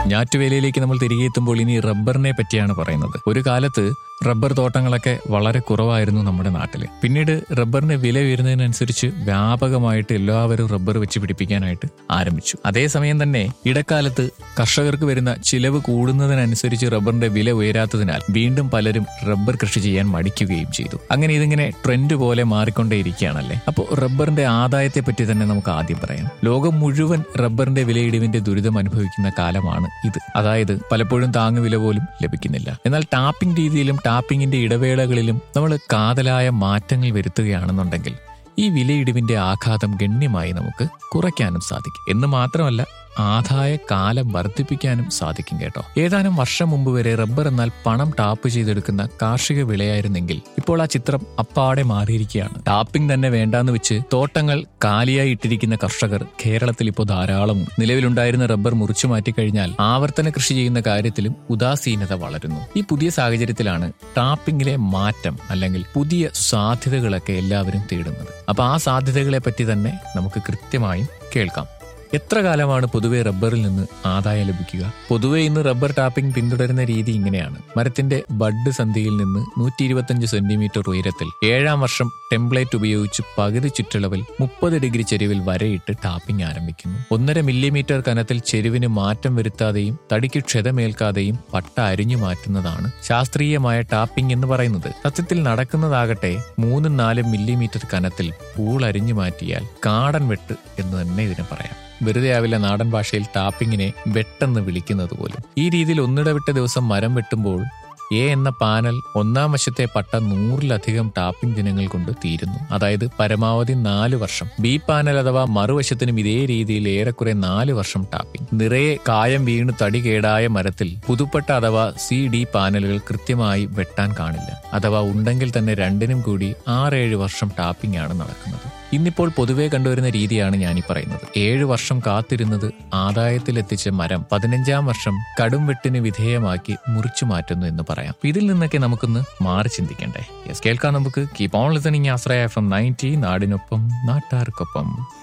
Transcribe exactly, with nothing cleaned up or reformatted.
ഞാറ്റുവേലയിലേക്ക് നമ്മൾ തിരികെ എത്തുമ്പോൾ ഇനി റബ്ബറിനെ പറ്റിയാണ് പറയുന്നത്. ഒരു കാലത്ത് റബ്ബർ തോട്ടങ്ങളൊക്കെ വളരെ കുറവായിരുന്നു നമ്മുടെ നാട്ടിൽ. പിന്നീട് റബ്ബറിന് വില ഉയരുന്നതിനനുസരിച്ച് വ്യാപകമായിട്ട് എല്ലാവരും റബ്ബർ വെച്ച് പിടിപ്പിക്കാനായിട്ട് ആരംഭിച്ചു. അതേസമയം തന്നെ ഇടക്കാലത്ത് കർഷകർക്ക് വരുന്ന ചിലവ് കൂടുന്നതിനനുസരിച്ച് റബ്ബറിന്റെ വില ഉയരാത്തതിനാൽ വീണ്ടും പലരും റബ്ബർ കൃഷി ചെയ്യാൻ മടിക്കുകയും ചെയ്തു. അങ്ങനെ ഇതിങ്ങനെ ട്രെൻഡ് പോലെ മാറിക്കൊണ്ടേയിരിക്കുകയാണല്ലേ. അപ്പോൾ റബ്ബറിന്റെ ആദായത്തെ പറ്റി തന്നെ നമുക്ക് ആദ്യം പറയാം. ലോകം മുഴുവൻ റബ്ബറിന്റെ വിലയിടിവിന്റെ ദുരിതം അനുഭവിക്കുന്ന കാലമാണ് ഇത്. അതായത് പലപ്പോഴും താങ്ങുവില പോലും ലഭിക്കുന്നില്ല. എന്നാൽ ടാപ്പിംഗ് രീതിയിലും ടാപ്പിംഗിന്റെ ഇടവേളകളിലും നമ്മൾ കാതലായ മാറ്റങ്ങൾ വരുത്തുകയാണെന്നുണ്ടെങ്കിൽ ഈ വിലയിടിവിന്റെ ആഘാതം ഗണ്യമായി നമുക്ക് കുറയ്ക്കാനും സാധിക്കും. എന്ന് മാത്രമല്ല, ആദായ കാലം വർദ്ധിപ്പിക്കാനും സാധിക്കും കേട്ടോ. ഏതാനും വർഷം മുമ്പ് വരെ റബ്ബർ എന്നാൽ പണം ടാപ്പ് ചെയ്തെടുക്കുന്ന കാർഷിക വിളയായിരുന്നെങ്കിൽ ഇപ്പോൾ ആ ചിത്രം അപ്പാടെ മാറിയിരിക്കുകയാണ്. ടാപ്പിംഗ് തന്നെ വേണ്ടാന്ന് വെച്ച് തോട്ടങ്ങൾ കാലിയായി ഇട്ടിരിക്കുന്ന കർഷകർ കേരളത്തിൽ ഇപ്പോൾ ധാരാളം. നിലവിലുണ്ടായിരുന്ന റബ്ബർ മുറിച്ചു മാറ്റിക്കഴിഞ്ഞാൽ ആവർത്തന കൃഷി ചെയ്യുന്ന കാര്യത്തിലും ഉദാസീനത വളരുന്നു. ഈ പുതിയ സാഹചര്യത്തിലാണ് ടാപ്പിംഗിലെ മാറ്റം അല്ലെങ്കിൽ പുതിയ സാധ്യതകളൊക്കെ എല്ലാവരും തേടുന്നത്. അപ്പൊ ആ സാധ്യതകളെ പറ്റി തന്നെ നമുക്ക് കൃത്യമായും കേൾക്കാം. എത്ര കാലമാണ് പൊതുവെ റബ്ബറിൽ നിന്ന് ആദായം ലഭിക്കുക? പൊതുവെ ഇന്ന് റബ്ബർ ടാപ്പിംഗ് പിന്തുടരുന്ന രീതി ഇങ്ങനെയാണ്. മരത്തിന്റെ ബഡ് സന്ധിയിൽ നിന്ന് നൂറ്റി ഇരുപത്തിയഞ്ച് സെന്റിമീറ്റർ ഉയരത്തിൽ ഏഴാം വർഷം ടെംപ്ലേറ്റ് ഉപയോഗിച്ച് പകുതി ചുറ്റളവിൽ മുപ്പത് ഡിഗ്രി ചെരിവിൽ വരയിട്ട് ടാപ്പിംഗ് ആരംഭിക്കുന്നു. ഒന്നര മില്ലിമീറ്റർ കനത്തിൽ ചെരുവിന് മാറ്റം വരുത്താതെയും തടിക്ക് ക്ഷതമേൽക്കാതെയും പട്ട അരിഞ്ഞു മാറ്റുന്നതാണ് ശാസ്ത്രീയമായ ടാപ്പിംഗ് എന്ന് പറയുന്നത്. സത്യത്തിൽ നടക്കുന്നതാകട്ടെ മൂന്നും നാലും മില്ലിമീറ്റർ കനത്തിൽ പൂൾ അരിഞ്ഞു മാറ്റിയാൽ കാടൻ വെട്ട് എന്ന് തന്നെ ഇതിനെ പറയാം. വെറുതെ ആവില്ല നാടൻ ഭാഷയിൽ ടാപ്പിങ്ങിനെ വെട്ടെന്ന് വിളിക്കുന്നത് പോലും. ഈ രീതിയിൽ ഒന്നിടവിട്ട ദിവസം മരം വെട്ടുമ്പോൾ എ എന്ന പാനൽ ഒന്നാം വശത്തെ പട്ട നൂറിലധികം ടാപ്പിംഗ് ദിനങ്ങൾ കൊണ്ട് തീരുന്നു. അതായത് പരമാവധി നാല് വർഷം. ബി പാനൽ അഥവാ മറുവശത്തിനും ഇതേ രീതിയിൽ ഏറെക്കുറെ നാല് വർഷം ടാപ്പിംഗ്. നിറയെ കായം വീണ് തടി കേടായ മരത്തിൽ പുതുപ്പട്ട അഥവാ സി ഡി പാനലുകൾ കൃത്യമായി വെട്ടാൻ കാണില്ല. അഥവാ ഉണ്ടെങ്കിൽ തന്നെ രണ്ടിനും കൂടി ആറേഴ് വർഷം ടാപ്പിംഗ് ആണ് നടക്കുന്നത്. ഇന്നിപ്പോൾ പൊതുവെ കണ്ടുവരുന്ന രീതിയാണ് ഞാനീ പറയുന്നത്. ഏഴു വർഷം കാത്തിരുന്നത് ആദായത്തിലെത്തിച്ച മരം പതിനഞ്ചാം വർഷം കടും വെട്ടിന് വിധേയമാക്കി മുറിച്ചു മാറ്റുന്നു എന്ന് പറയാം. ഇതിൽ നിന്നൊക്കെ നമുക്കൊന്ന് മാറി ചിന്തിക്കണ്ടേ? യെസ്, കേൾക്കാം നമുക്ക്. Keep on listening Ashraya F M ninety, നാടിനൊപ്പം നാട്ടാർക്കൊപ്പം.